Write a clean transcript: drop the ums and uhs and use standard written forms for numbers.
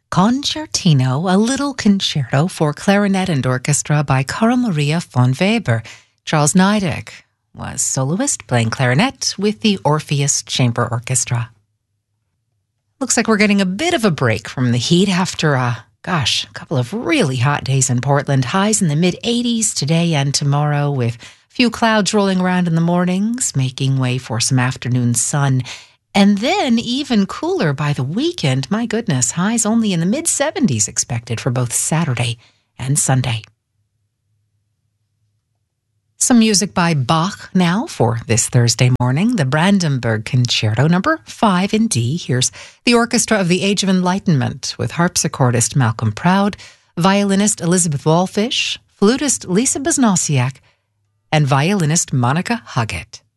Concertino, a little concerto for clarinet and orchestra by Carl Maria von Weber. Charles Niedek was soloist playing clarinet with the Orpheus Chamber Orchestra. Looks like we're getting a bit of a break from the heat after a couple of really hot days in Portland. Highs in the mid-80s today and tomorrow, with a few clouds rolling around in the mornings, making way for some afternoon sun. And then even cooler by the weekend. My goodness, highs only in the mid-70s expected for both Saturday and Sunday. Some music by Bach now for this Thursday morning. The Brandenburg Concerto, number 5 in D. Here's the Orchestra of the Age of Enlightenment with harpsichordist Malcolm Proud, violinist Elizabeth Wallfish, flutist Lisa Bosnosiak, and violinist Monica Huggett.